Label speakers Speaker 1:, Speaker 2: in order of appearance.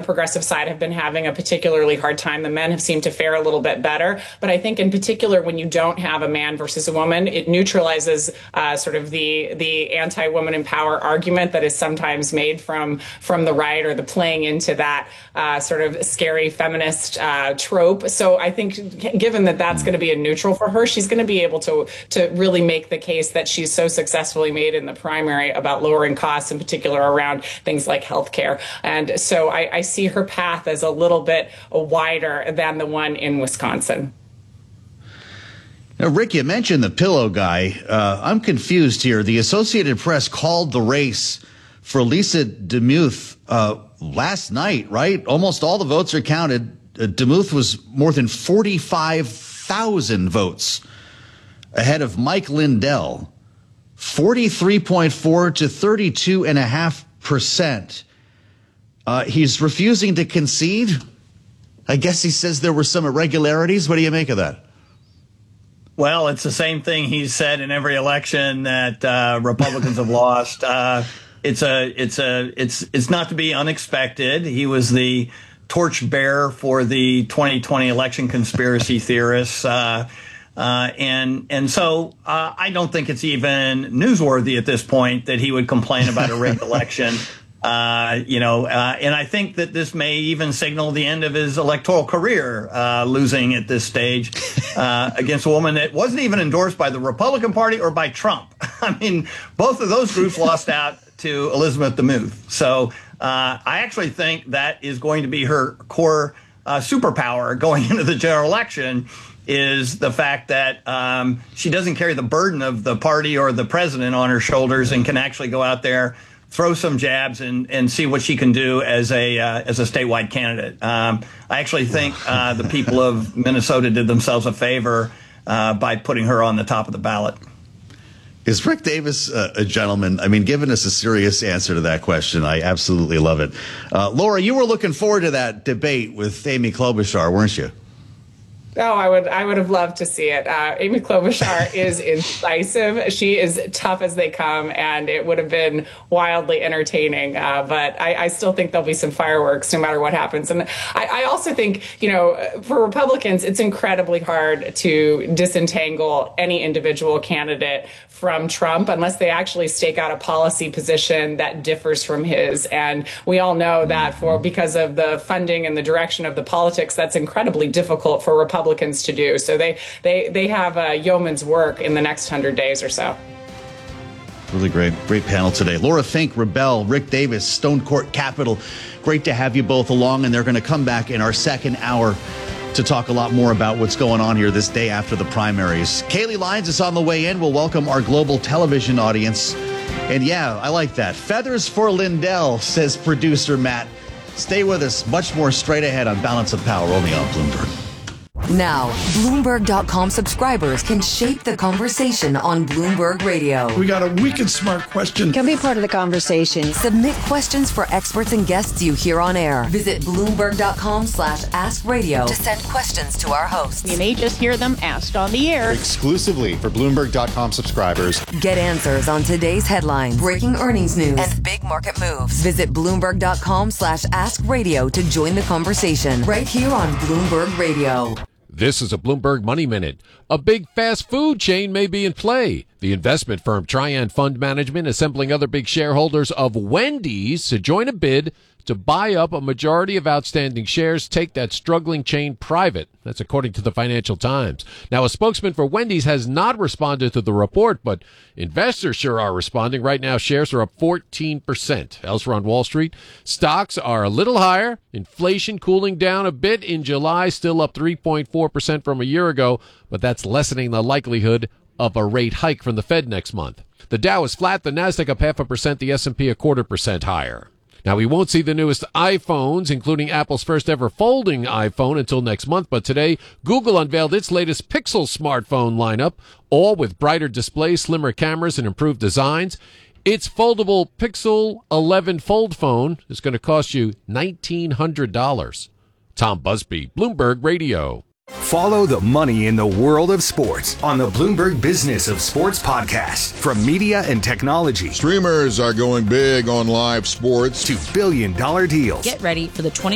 Speaker 1: progressive side have been having a particularly hard time. The men have seemed to fare a little bit better. But I think in particular, when you don't have a man versus a woman, it neutralizes sort of the anti-woman in power argument that is sometimes made from the right, or the playing into that sort of scary feminist trope. So I think given that that's going to be a neutral for her, she's going to be able to really make the case that she's so successfully made in the primary about lowering costs, in particular around things like healthcare. And so I see her path as a little bit wider than the one in Wisconsin.
Speaker 2: Now, Rick, you mentioned the pillow guy. I'm confused here. The Associated Press called the race for Lisa DeMuth last night, right? Almost all the votes are counted. DeMuth was more than 45,000 votes ahead of Mike Lindell, 43.4 to 32.5%. He's refusing to concede. I guess he says there were some irregularities. What do you make of that?
Speaker 3: Well, it's the same thing he's said in every election that Republicans have lost. It's not to be unexpected. He was the torchbearer for the 2020 election conspiracy theorists. And so I don't think it's even newsworthy at this point that he would complain about a rigged election. And I think that this may even signal the end of his electoral career, losing at this stage against a woman that wasn't even endorsed by the Republican Party or by Trump. I mean, both of those groups lost out to Elizabeth DeMuth. So I actually think that is going to be her core superpower going into the general election, is the fact that she doesn't carry the burden of the party or the president on her shoulders and can actually go out there, throw some jabs, and see what she can do as a statewide candidate. I actually think the people of Minnesota did themselves a favor by putting her on the top of the ballot.
Speaker 2: Is Rick Davis a gentleman? I mean, giving us a serious answer to that question, I absolutely love it. Laura, you were looking forward to that debate with Amy Klobuchar, weren't you?
Speaker 1: Oh, I would have loved to see it. Amy Klobuchar is incisive. She is tough as they come, and it would have been wildly entertaining. But I still think there'll be some fireworks no matter what happens. And I also think, for Republicans, it's incredibly hard to disentangle any individual candidate from Trump unless they actually stake out a policy position that differs from his. And we all know that because of the funding and the direction of the politics, that's incredibly difficult for Republicans to do. So they have a yeoman's work in the next 100 days or so.
Speaker 2: Really great panel today. Laura Fink, Rebel, Rick Davis, Stone Court Capital. Great to have you both along, and they're going to come back in our second hour to talk a lot more about what's going on here this day after the primaries. Kaylee Lyons is on the way in. We'll welcome our global television audience. And yeah, I like that. Feathers for Lindell, says producer Matt. Stay with us. Much more straight ahead on Balance of Power, only on Bloomberg.
Speaker 4: Now, Bloomberg.com subscribers can shape the conversation on Bloomberg Radio.
Speaker 5: We got a wicked smart question.
Speaker 6: Can be part of the conversation.
Speaker 4: Submit questions for experts and guests you hear on air. Visit Bloomberg.com/askradio to send questions to our hosts.
Speaker 6: You may just hear them asked on the air.
Speaker 7: Exclusively for Bloomberg.com subscribers.
Speaker 4: Get answers on today's headlines, breaking earnings news, and big market moves. Visit Bloomberg.com/askradio to join the conversation right here on Bloomberg Radio.
Speaker 8: This is a Bloomberg Money Minute. A big fast food chain may be in play. The investment firm Trian Fund Management assembling other big shareholders of Wendy's to join a bid to buy up a majority of outstanding shares, take that struggling chain private. That's according to the Financial Times. Now, a spokesman for Wendy's has not responded to the report, but investors sure are responding. Right now, shares are up 14%. Elsewhere on Wall Street, stocks are a little higher. Inflation cooling down a bit in July, still up 3.4% from a year ago, but that's lessening the likelihood of a rate hike from the Fed next month. The Dow is flat, the Nasdaq up 0.5%, the S&P 0.25% higher. Now, we won't see the newest iPhones, including Apple's first ever folding iPhone, until next month. But today, Google unveiled its latest Pixel smartphone lineup, all with brighter displays, slimmer cameras, and improved designs. Its foldable Pixel 11 Fold phone is going to cost you $1,900. Tom Busby, Bloomberg Radio.
Speaker 9: Follow the money in the world of sports on the Bloomberg Business of Sports podcast. From media and technology,
Speaker 10: streamers are going big on live sports,
Speaker 9: to billion-dollar deals.
Speaker 6: Get ready for the